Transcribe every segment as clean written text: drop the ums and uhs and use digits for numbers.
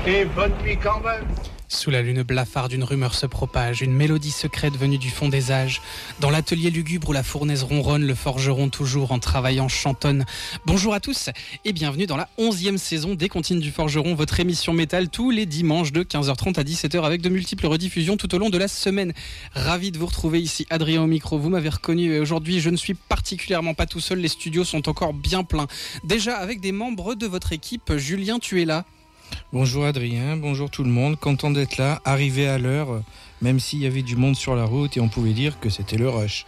Et bonne nuit quand même. Sous la lune blafarde, une rumeur se propage, une mélodie secrète venue du fond des âges. Dans l'atelier lugubre où la fournaise ronronne, le forgeron toujours en travaillant chantonne. Bonjour à tous et bienvenue dans la 11e saison des Comptines du Forgeron, votre émission métal tous les dimanches de 15h30 à 17h avec de multiples rediffusions tout au long de la semaine. Ravi de vous retrouver ici, Adrien au micro, vous m'avez reconnu et aujourd'hui je ne suis particulièrement pas tout seul, les studios sont encore bien pleins. Déjà avec des membres de votre équipe, Julien, tu es là? Bonjour Adrien, bonjour tout le monde, content d'être là, arrivé à l'heure, même s'il y avait du monde sur la route et on pouvait dire que c'était le rush.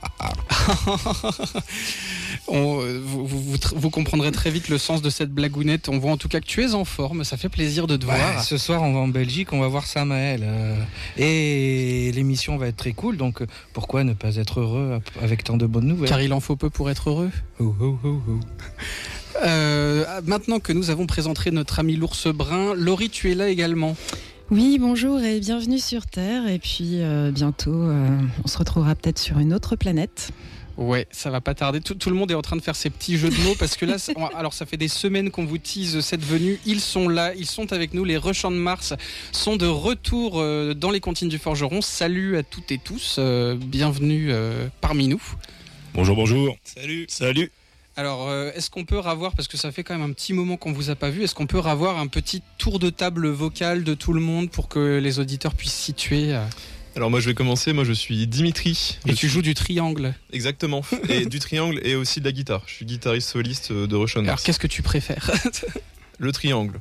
Vous comprendrez très vite le sens de cette blagounette, on voit en tout cas que tu es en forme, ça fait plaisir de te voir. Ce soir on va en Belgique, on va voir Samael, et l'émission va être très cool, donc pourquoi ne pas être heureux avec tant de bonnes nouvelles? Car il en faut peu pour être heureux. Maintenant que nous avons présenté notre ami l'ours brun, Laurie, tu es là également. Oui, bonjour et bienvenue sur Terre. Et puis bientôt, on se retrouvera peut-être sur une autre planète. Ouais, ça va pas tarder. Tout le monde est en train de faire ses petits jeux de mots parce que là, alors ça fait des semaines qu'on vous tease cette venue. Ils sont là, ils sont avec nous. Les Rushants de Mars sont de retour dans les Comptines du Forgeron. Salut à toutes et tous, bienvenue parmi nous. Bonjour. Salut. Alors, est-ce qu'on peut ravoir, parce que ça fait quand même un petit moment qu'on vous a pas vu, est-ce qu'on peut ravoir un petit tour de table vocal de tout le monde pour que les auditeurs puissent situer Alors moi je vais commencer, moi je suis Dimitri. Et tu joues du triangle. Exactement, et du triangle et aussi de la guitare. Je suis guitariste soliste de Rushants. Alors qu'est-ce que tu préfères? Le triangle.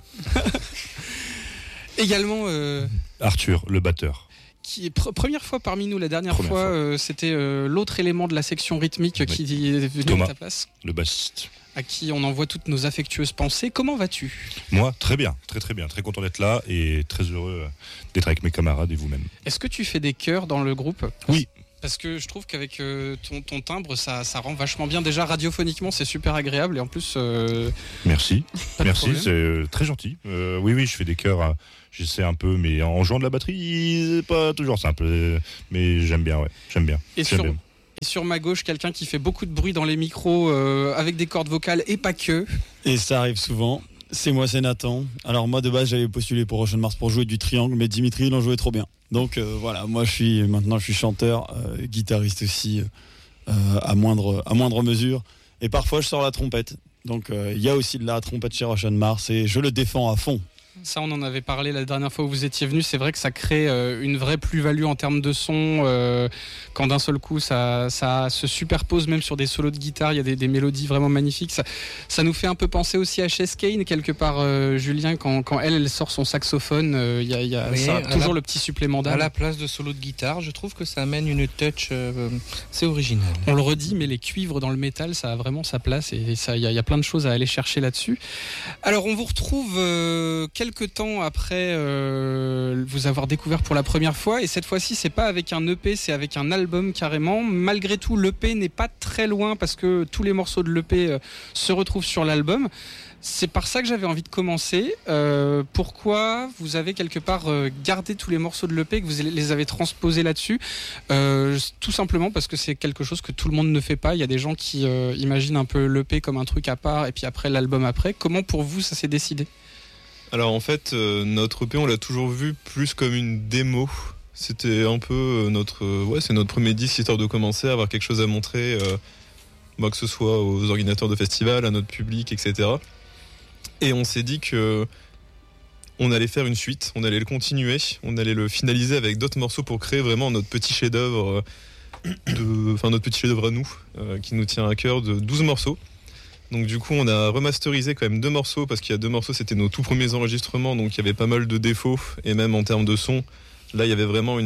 Également Arthur, le batteur. Qui est première fois parmi nous, la dernière fois. C'était l'autre élément de la section rythmique qui est venu Thomas, à ta place. Le bassiste. À qui on envoie toutes nos affectueuses pensées. Comment vas-tu? Moi, très bien, très bien. Très content d'être là et très heureux d'être avec mes camarades et vous-même. Est-ce que tu fais des chœurs dans le groupe? Oui. Parce que je trouve qu'avec ton timbre, ça rend vachement bien. Déjà, radiophoniquement, c'est super agréable. Et en plus... Merci, c'est très gentil. Oui, je fais des chœurs, j'essaie un peu, mais en jouant de la batterie, c'est pas toujours simple. Mais j'aime bien, Et sur ma gauche, quelqu'un qui fait beaucoup de bruit dans les micros, avec des cordes vocales et pas que. Et ça arrive souvent. C'est moi, c'est Nathan. Alors moi, de base, j'avais postulé pour Rushants de Mars pour jouer du triangle, mais Dimitri, il en jouait trop bien. Donc voilà, moi je suis chanteur, guitariste aussi, à moindre mesure. Et parfois je sors la trompette. Donc il y a aussi de la trompette chez Rushants de Mars et je le défends à fond. Ça, on en avait parlé la dernière fois où vous étiez venu. C'est vrai que ça crée une vraie plus-value en termes de son. Quand d'un seul coup, ça se superpose même sur des solos de guitare. Il y a des mélodies vraiment magnifiques. Ça nous fait un peu penser aussi à Cheskane, quelque part, Julien, quand elle sort son saxophone. Il y a toujours le petit supplément d'âme. À la place de solo de guitare, je trouve que ça amène une touch, c'est original. On le redit, mais les cuivres dans le métal, ça a vraiment sa place. Et il y a plein de choses à aller chercher là-dessus. Alors, on vous retrouve quelques temps après vous avoir découvert pour la première fois, et cette fois-ci c'est pas avec un EP, c'est avec un album carrément. Malgré tout, l'EP n'est pas très loin parce que tous les morceaux de l'EP se retrouvent sur l'album. C'est par ça que j'avais envie de commencer. Pourquoi vous avez quelque part gardé tous les morceaux de l'EP, que vous les avez transposés là-dessus? Tout simplement parce que c'est quelque chose que tout le monde ne fait pas. Il y a des gens qui imaginent un peu l'EP comme un truc à part et puis après l'album après. Comment pour vous ça s'est décidé? Alors en fait, notre EP on l'a toujours vu plus comme une démo. C'était un peu c'est notre premier disque histoire de commencer à avoir quelque chose à montrer, que ce soit aux organisateurs de festivals, à notre public, etc. Et on s'est dit que on allait faire une suite, on allait le continuer, on allait le finaliser avec d'autres morceaux pour créer vraiment notre petit chef-d'œuvre, notre petit chef-d'œuvre à nous, qui nous tient à cœur, de 12 morceaux. Donc du coup on a remasterisé quand même 2 morceaux parce qu'il y a 2 morceaux c'était nos tout premiers enregistrements, donc il y avait pas mal de défauts et même en termes de son là il y avait vraiment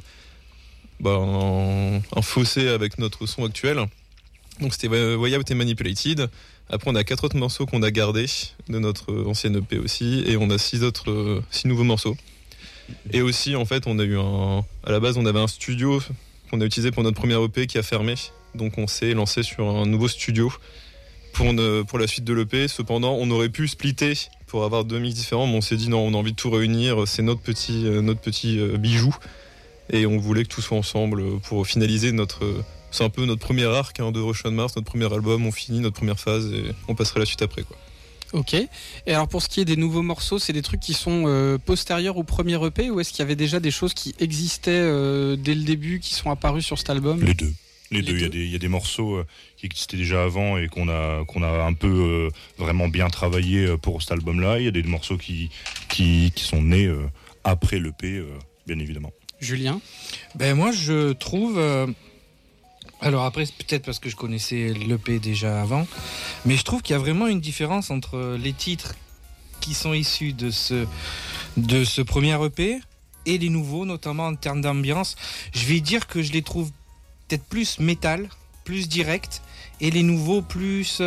un fossé avec notre son actuel. Donc c'était Way Out et Manipulated. Après on a 4 autres morceaux qu'on a gardés de notre ancienne EP aussi, et on a 6 nouveaux morceaux. Et aussi en fait on a eu à la base on avait un studio qu'on a utilisé pour notre première EP qui a fermé, donc on s'est lancé sur un nouveau studio pour la suite de l'EP. Cependant, on aurait pu splitter pour avoir 2 mix différents, mais on s'est dit non, on a envie de tout réunir, c'est notre petit bijou, et on voulait que tout soit ensemble pour finaliser c'est un peu notre premier arc de Rushants de Mars, notre premier album, on finit notre première phase et on passerait la suite après, quoi. Ok. Et alors pour ce qui est des nouveaux morceaux, c'est des trucs qui sont postérieurs au premier EP ou est-ce qu'il y avait déjà des choses qui existaient dès le début, qui sont apparues sur cet album ? Les deux. Il y a des morceaux qui existaient déjà avant et qu'on a un peu vraiment bien travaillé pour cet album-là. Il y a des morceaux qui sont nés après l'EP, bien évidemment. Julien ? Ben moi, je trouve... Alors après, c'est peut-être parce que je connaissais l'EP déjà avant, mais je trouve qu'il y a vraiment une différence entre les titres qui sont issus de ce premier EP et les nouveaux, notamment en termes d'ambiance. Je vais dire que je les trouve peut-être plus métal, plus direct, et les nouveaux plus...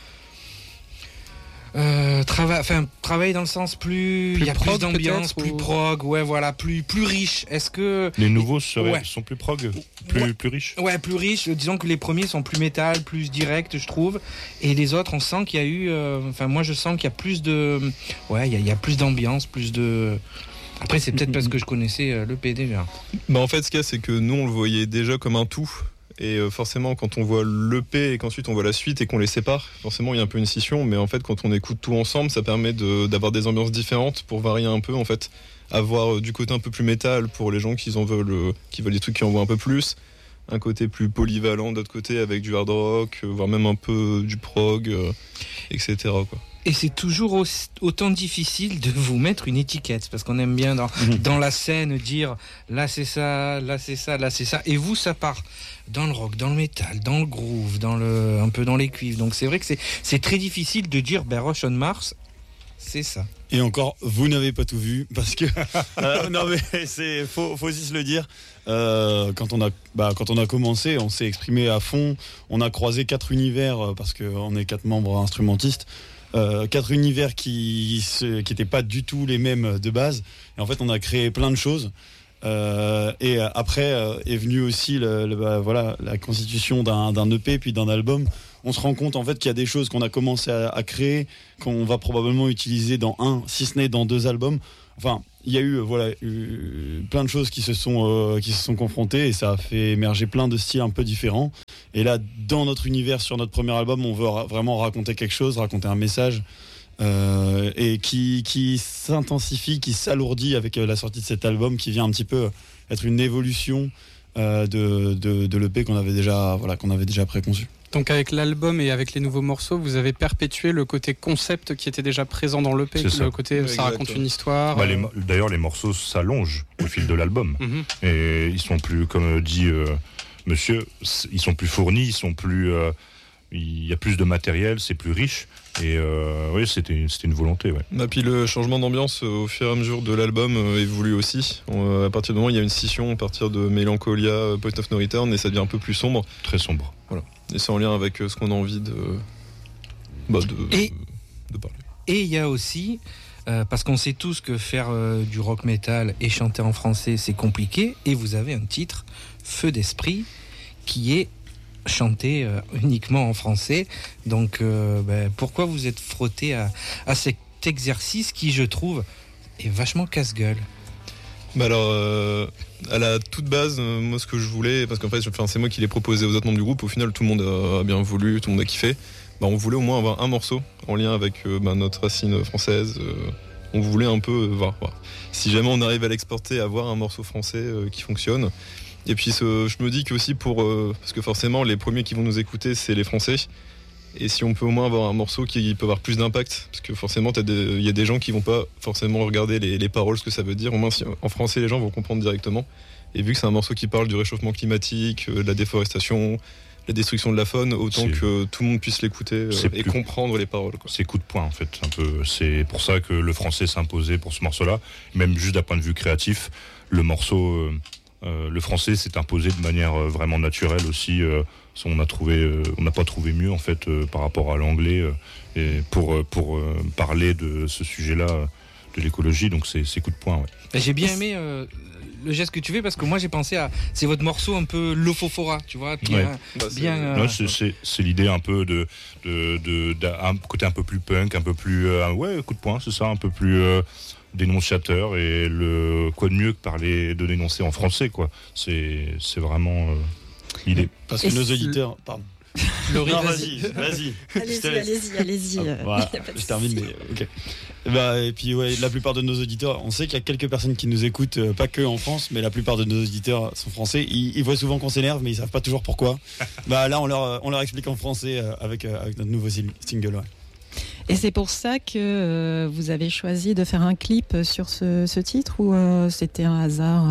travail dans le sens plus il y a prog, plus d'ambiance, plus ou... prog, ouais voilà, plus riche. Est-ce que les nouveaux sont plus prog, plus riches? Ouais, plus riches. Disons que les premiers sont plus métal, plus direct, je trouve, et les autres, on sent qu'il y a eu, moi je sens qu'il y a plus de, il y a plus d'ambiance, plus de. Après, c'est peut-être parce que je connaissais l'EP déjà. Bah en fait, ce qu'il y a, c'est que nous, on le voyait déjà comme un tout. Et forcément, quand on voit l'EP et qu'ensuite on voit la suite et qu'on les sépare, forcément il y a un peu une scission. Mais en fait, quand on écoute tout ensemble, ça permet d'avoir des ambiances différentes pour varier un peu. En fait, avoir du côté un peu plus métal pour les gens qui veulent des trucs qui en voient un peu plus. Un côté plus polyvalent d'autre côté avec du hard rock, voire même un peu du prog, etc. quoi. Et c'est toujours autant difficile de vous mettre une étiquette, parce qu'on aime bien dans la scène dire là c'est ça, là c'est ça, là c'est ça. Et vous, ça part dans le rock, dans le métal, dans le groove, un peu dans les cuivres. Donc c'est vrai que c'est très difficile de dire Rush on Mars, c'est ça. Et encore, vous n'avez pas tout vu, parce que non mais faut aussi se le dire. Quand on a commencé, on s'est exprimé à fond. On a croisé 4 univers parce qu'on est 4 membres instrumentistes. 4 univers qui étaient pas du tout les mêmes de base. Et en fait, on a créé plein de choses. Et après est venue aussi la constitution d'un EP puis d'un album. On se rend compte en fait qu'il y a des choses qu'on a commencé à créer, qu'on va probablement utiliser dans un, si ce n'est dans 2 albums. Enfin, il y a eu plein de choses qui se sont confrontées et ça a fait émerger plein de styles un peu différents. Et là, dans notre univers, sur notre premier album, on veut vraiment raconter quelque chose, raconter un message et qui s'intensifie, qui s'alourdit avec la sortie de cet album, qui vient un petit peu être une évolution de l'EP qu'on avait déjà préconçu. Donc avec l'album et avec les nouveaux morceaux, vous avez perpétué le côté concept qui était déjà présent dans l'EP, le côté ça raconte une histoire. D'ailleurs, les morceaux s'allongent au fil de l'album. Et ils sont plus, comme dit monsieur, ils sont plus fournis, il y a plus de matériel, c'est plus riche. Et oui, c'était une volonté. Ouais. Et puis le changement d'ambiance au fur et à mesure de l'album évolue aussi. À partir du moment où il y a une scission, à partir de Mélancolia, Point of No Return, et ça devient un peu plus sombre. Très sombre. Voilà. Et c'est en lien avec ce qu'on a envie de parler. Et il y a aussi, parce qu'on sait tous que faire du rock metal et chanter en français, c'est compliqué. Et vous avez un titre, Feu d'esprit, qui est chanté uniquement en français. Donc pourquoi vous êtes frotté à cet exercice qui, je trouve, est vachement casse-gueule? Alors, à la toute base, moi ce que je voulais, parce qu'en fait c'est moi qui l'ai proposé aux autres membres du groupe, au final tout le monde a bien voulu, tout le monde a kiffé. On voulait au moins avoir un morceau en lien avec notre racine française. On voulait un peu voir si jamais on arrive à l'exporter, avoir un morceau français qui fonctionne. Et puis je me dis que aussi parce que forcément les premiers qui vont nous écouter c'est les Français. Et si on peut au moins avoir un morceau qui peut avoir plus d'impact, parce que forcément il y a des gens qui vont pas forcément regarder les paroles, ce que ça veut dire. Au moins en français les gens vont comprendre directement. Et vu que c'est un morceau qui parle du réchauffement climatique, de la déforestation, la destruction de la faune, autant que tout le monde puisse l'écouter et comprendre les paroles. C'est coup de poing en fait. C'est pour ça que le français s'est imposé pour ce morceau-là. Même juste d'un point de vue créatif, le morceau... le français s'est imposé de manière vraiment naturelle aussi. On n'a pas trouvé mieux en fait par rapport à l'anglais et pour parler de ce sujet-là de l'écologie. Donc c'est coup de poing. Ouais. J'ai bien aimé le geste que tu fais parce que moi j'ai pensé c'est votre morceau un peu Lofofora, tu vois, c'est l'idée un peu d'un côté un peu plus punk, un peu plus coup de poing, c'est ça, un peu plus dénonciateur, et quoi de mieux que de dénoncer en français, quoi. C'est vraiment l'idée. Parce que nos auditeurs, Laurie, Non, vas-y. vas-y. Je te laisse. Allez-y. Voilà, Y a pas de je termine, souci. mais ok. Et puis ouais, la plupart de nos auditeurs, on sait qu'il y a quelques personnes qui nous écoutent, pas que en France, mais la plupart de nos auditeurs sont français. Ils voient souvent qu'on s'énerve, mais ils savent pas toujours pourquoi. Là, on leur explique en français avec notre nouveau single. Ouais. Et c'est pour ça que vous avez choisi de faire un clip sur ce titre ou c'était un hasard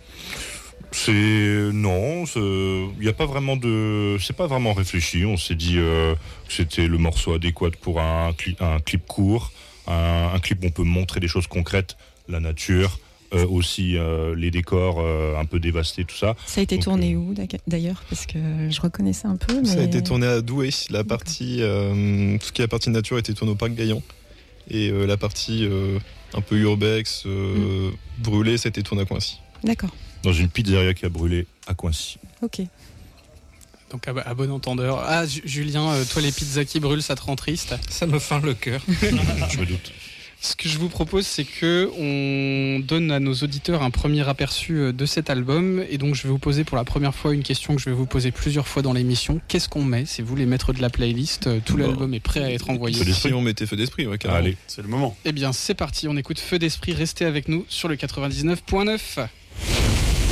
Non, il y a pas vraiment c'est pas vraiment réfléchi. On s'est dit que c'était le morceau adéquat pour un clip court, un clip où on peut montrer des choses concrètes, la nature, aussi les décors un peu dévastés, tout ça. Ça a été Donc, tourné où d'ailleurs? Parce que je reconnaissais un peu. Mais... Ça a été tourné à Douai. La partie, tout ce qui est la partie nature a été tourné au parc Gaillan. Et la partie un peu urbex, brûlée, ça a été tourné à Coincy. D'accord. Dans une pizzeria qui a brûlé à Coincy. Ok. Donc à bon entendeur. Ah Julien, toi les pizzas qui brûlent, ça te rend triste? Ça me fend le cœur. Je me doute. Ce que je vous propose, c'est que on donne à nos auditeurs un premier aperçu de cet album. Et donc je vais vous poser pour la première fois une question que je vais vous poser plusieurs fois dans l'émission. Qu'est-ce qu'on met? C'est vous les maîtres de la playlist. Tout l'album est prêt à être envoyé. Feu d'esprit. Si on mettait Feu d'esprit, ouais, carrément. Allez. C'est le moment. Eh bien c'est parti, on écoute Feu d'esprit. Restez avec nous sur le 99.9.